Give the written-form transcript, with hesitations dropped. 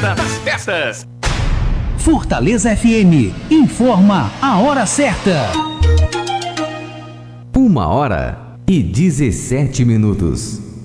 Casa das Festas. Fortaleza FM informa a hora certa. 1h17.